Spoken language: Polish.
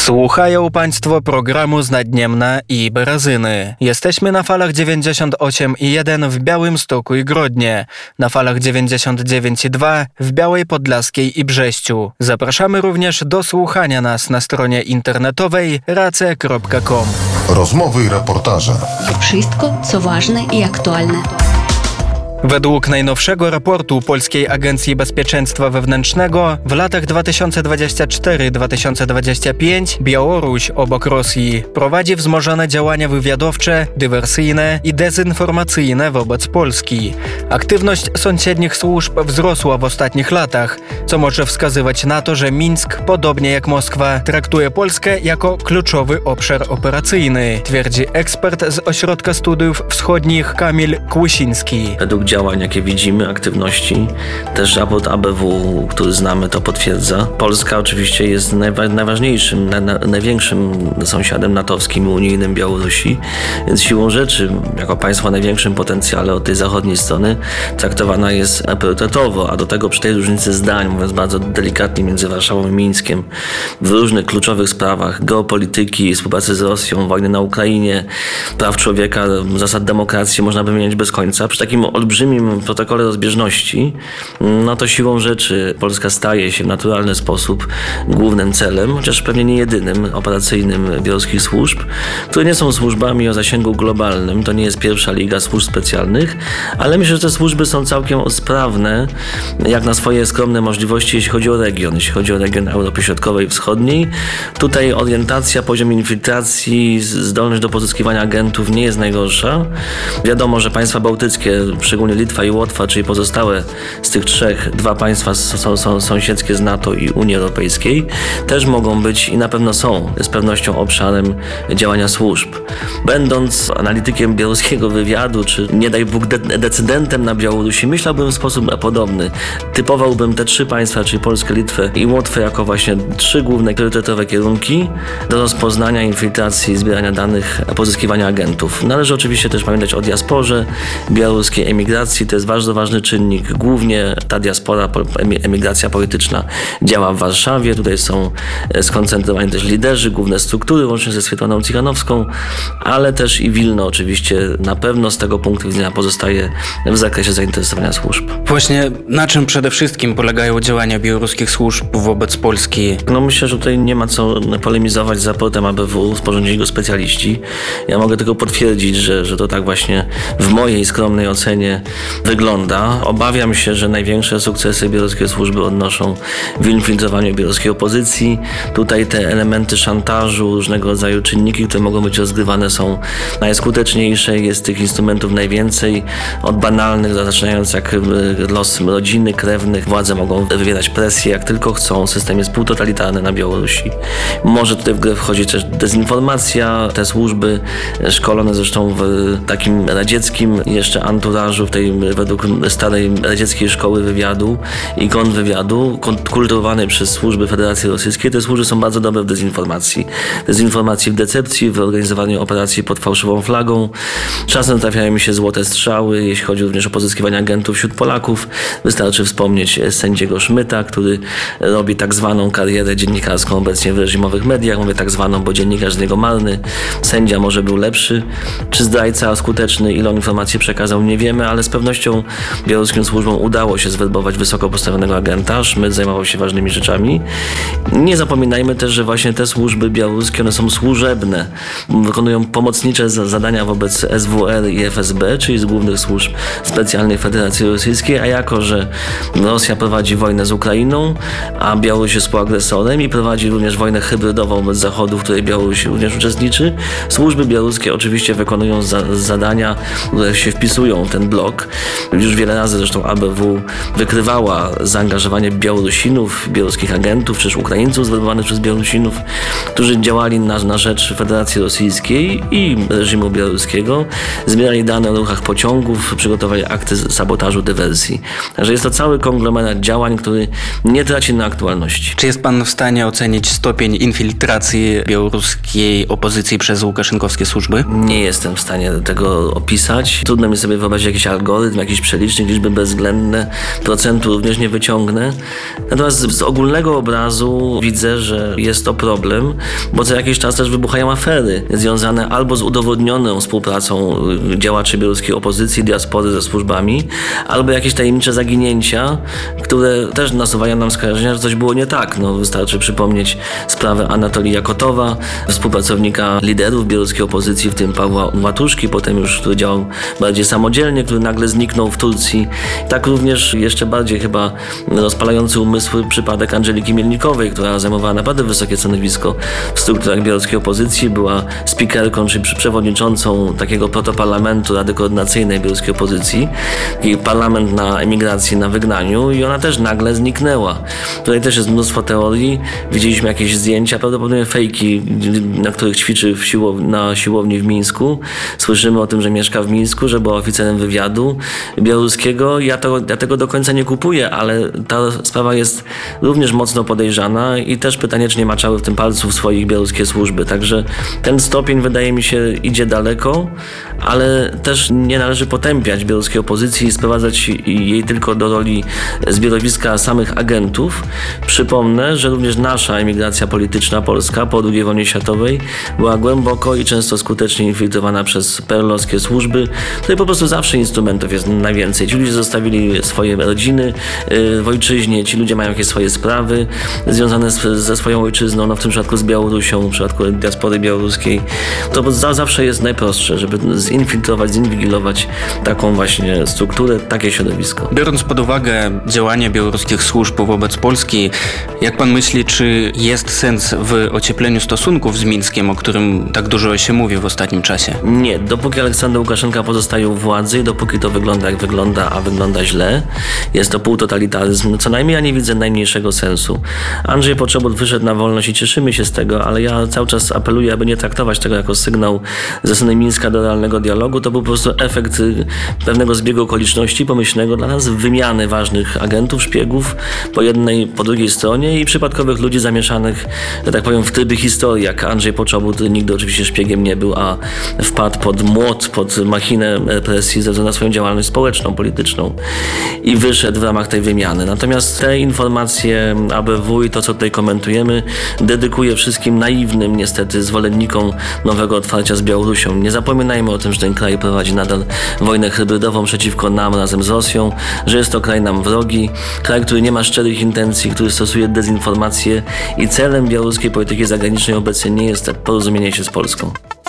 Słuchają Państwo programu Znadniemna i Berazyny. Jesteśmy na falach 98,1 w Białymstoku i Grodnie, na falach 99,2 w Białej Podlaskiej i Brześciu. Zapraszamy również do słuchania nas na stronie internetowej race.com. Rozmowy i reportaże. Wszystko, co ważne i aktualne. Według najnowszego raportu Polskiej Agencji Bezpieczeństwa Wewnętrznego w latach 2024-2025 Białoruś obok Rosji prowadzi wzmożone działania wywiadowcze, dywersyjne i dezinformacyjne wobec Polski. Aktywność sąsiednich służb wzrosła w ostatnich latach, co może wskazywać na to, że Mińsk, podobnie jak Moskwa, traktuje Polskę jako kluczowy obszar operacyjny, twierdzi ekspert z Ośrodka Studiów Wschodnich Kamil Kłusiński. Według działań, jakie widzimy, aktywności, też raport ABW, który znamy, to potwierdza. Polska oczywiście jest najważniejszym, największym sąsiadem natowskim i unijnym Białorusi, więc siłą rzeczy, jako państwo o największym potencjale od tej zachodniej strony, traktowana jest priorytetowo, a do tego przy tej różnicy zdań, mówiąc bardzo delikatnie, między Warszawą i Mińskiem, w różnych kluczowych sprawach geopolityki, współpracy z Rosją, wojny na Ukrainie, praw człowieka, zasad demokracji można wymieniać bez końca. Przy takim olbrzymim protokole rozbieżności, no to siłą rzeczy Polska staje się w naturalny sposób głównym celem, chociaż pewnie nie jedynym, operacyjnym białoruskich służb, które nie są służbami o zasięgu globalnym. To nie jest pierwsza liga służb specjalnych, ale myślę, że te służby są całkiem sprawne, jak na swoje skromne możliwości, jeśli chodzi o region Europy Środkowej i Wschodniej. Tutaj orientacja, poziom infiltracji, zdolność do pozyskiwania agentów nie jest najgorsza. Wiadomo, że państwa bałtyckie, szczególnie Litwa i Łotwa, czyli pozostałe z tych trzech, dwa państwa są sąsiedzkie z NATO i Unii Europejskiej, też mogą być i na pewno są z pewnością obszarem działania służb. Będąc analitykiem białoruskiego wywiadu, czy nie daj Bóg decydentem na Białorusi, myślałbym w sposób podobny. Typowałbym te trzy państwa, czyli Polskę, Litwę i Łotwę, jako właśnie trzy główne priorytetowe kierunki do rozpoznania, infiltracji, zbierania danych, pozyskiwania agentów. Należy oczywiście też pamiętać o diasporze białoruskiej, emigracji. To jest bardzo ważny czynnik. Głównie ta diaspora, emigracja polityczna działa w Warszawie. Tutaj są skoncentrowani też liderzy, główne struktury, łącznie ze Swietłaną Cichanowską, ale też i Wilno oczywiście na pewno z tego punktu widzenia pozostaje w zakresie zainteresowania służb. Właśnie na czym przede wszystkim polegają działania białoruskich służb wobec Polski? No myślę, że tutaj nie ma co polemizować z raportem ABW, sporządzili go specjaliści. Ja mogę tylko potwierdzić, że to tak właśnie w mojej skromnej ocenie wygląda. Obawiam się, że największe sukcesy białoruskie służby odnoszą w infiltrowaniu białoruskiej opozycji. Tutaj te elementy szantażu, różnego rodzaju czynniki, które mogą być rozgrywane, są najskuteczniejsze. Jest tych instrumentów najwięcej, od banalnych, zaczynając jak los rodziny, krewnych. Władze mogą wywierać presję jak tylko chcą. System jest półtotalitarny na Białorusi. Może tutaj w grę wchodzić też dezinformacja. Te służby szkolone zresztą w takim radzieckim jeszcze anturażu, w tej według starej radzieckiej szkoły wywiadu i kontrwywiadu, kultywowanej przez służby Federacji Rosyjskiej. Te służby są bardzo dobre w dezinformacji. Dezinformacji w decepcji, w organizowaniu operacji pod fałszywą flagą. Czasem trafiają mi się złote strzały, jeśli chodzi również o pozyskiwanie agentów wśród Polaków. Wystarczy wspomnieć sędziego Szmyta, który robi tak zwaną karierę dziennikarską obecnie w reżimowych mediach. Mówię tak zwaną, bo dziennikarz z niego marny. Sędzia może był lepszy. Czy zdrajca skuteczny, ile informacji przekazał, nie wiemy, ale z pewnością białoruskim służbom udało się zwerbować wysoko postawionego agenta. Szmyt zajmował się ważnymi rzeczami. Nie zapominajmy też, że właśnie te służby białoruskie, one są służebne. Wykonują pomocnicze zadania wobec SWR i FSB, czyli z głównych służb specjalnych Federacji Rosyjskiej, a jako, że Rosja prowadzi wojnę z Ukrainą, a Białoruś jest współagresorem i prowadzi również wojnę hybrydową wobec Zachodu, w której Białoruś również uczestniczy, służby białoruskie oczywiście wykonują zadania, które się wpisują w ten blok. Już wiele razy zresztą ABW wykrywała zaangażowanie Białorusinów, białoruskich agentów, czy też Ukraińców zwerbowanych przez Białorusinów, którzy działali na rzecz Federacji Rosyjskiej i reżimu białoruskiego, zbierali dane o ruchach pociągów, przygotowali akty sabotażu, dywersji. Także jest to cały konglomerat działań, który nie traci na aktualności. Czy jest pan w stanie ocenić stopień infiltracji białoruskiej opozycji przez łukaszenkowskie służby? Nie jestem w stanie tego opisać. Trudno mi sobie wyobrazić jakiś algorytm, jakiś przelicznik, liczby bezwzględne, procentu również nie wyciągnę. Natomiast z ogólnego obrazu widzę, że jest to problem, bo co jakiś czas też wybuchają afery związane albo z udowodnioną współpracą działaczy białoruskiej opozycji, diaspory ze służbami, albo jakieś tajemnicze zaginięcia, które też nasuwają nam skojarzenia, że coś było nie tak. Wystarczy przypomnieć sprawę Anatolii Jakotowa, współpracownika liderów białoruskiej opozycji, w tym Pawła Łatuszki, potem już, który działał bardziej samodzielnie, który nagle zniknął w Turcji. Tak również jeszcze bardziej chyba rozpalający umysły przypadek Andżeliki Mielnikowej, która zajmowała naprawdę wysokie stanowisko w strukturach białoruskiej opozycji, była speakerką czy przewodniczącą takiego protoparlamentu Rady Koordynacyjnej białoruskiej opozycji, i parlament na emigracji, na wygnaniu, i ona też nagle zniknęła. Tutaj też jest mnóstwo teorii. Widzieliśmy jakieś zdjęcia, prawdopodobnie fejki, na których ćwiczy na siłowni w Mińsku. Słyszymy o tym, że mieszka w Mińsku, że była oficerem wywiadu białoruskiego. Ja tego do końca nie kupuję, ale ta sprawa jest również mocno podejrzana i też pytanie, czy nie maczały w tym palców swoich białoruskie służby. Także ten stopień, wydaje mi się, idzie daleko, ale też nie należy potępiać białoruskiej opozycji i sprowadzać jej tylko do roli zbiorowiska samych agentów. Przypomnę, że również nasza emigracja polityczna polska po II wojnie światowej była głęboko i często skutecznie infiltrowana przez perelowskie służby, której po prostu zawsze instrumentów jest najwięcej. Ci ludzie zostawili swoje rodziny w ojczyźnie, ci ludzie mają jakieś swoje sprawy związane ze swoją ojczyzną, w tym przypadku z Białorusią, w przypadku diaspory białoruskiej. To zawsze jest najprostsze, żeby zinfiltrować, zinwigilować taką właśnie strukturę, takie środowisko. Biorąc pod uwagę działania białoruskich służb wobec Polski, jak pan myśli, czy jest sens w ociepleniu stosunków z Mińskiem, o którym tak dużo się mówi w ostatnim czasie? Nie. Dopóki Aleksander Łukaszenka pozostaje u władzy i dopóki to wygląda jak wygląda, a wygląda źle, jest to półtotalitaryzm, co najmniej ja nie widzę najmniejszego sensu. Andrzej Poczobut wyszedł na wolność i cieszymy się z tego, ale ja cały czas apeluję, aby nie traktować tego jako sygnał ze strony Mińska do realnego dialogu. To był po prostu efekt pewnego zbiegu okoliczności pomyślnego dla nas, wymiany ważnych agentów, szpiegów po jednej, po drugiej stronie i przypadkowych ludzi zamieszanych, że tak powiem, w tryby historii, jak Andrzej Poczobut nigdy oczywiście szpiegiem nie był, a wpadł pod młot, pod machinę represji ze względu na swoją działalność społeczną, polityczną i wyszedł w ramach tej wymiany. Natomiast te informacje ABW i to, co tutaj komentujemy, dedykuję wszystkim naiwnym, niestety, zwolennikom nowego otwarcia z Białorusią. Nie zapominajmy o tym, że ten kraj prowadzi nadal wojnę hybrydową przeciwko nam razem z Rosją, że jest to kraj nam wrogi, kraj, który nie ma szczerych intencji, który stosuje dezinformację i celem białoruskiej polityki zagranicznej obecnie nie jest porozumienie się z Polską.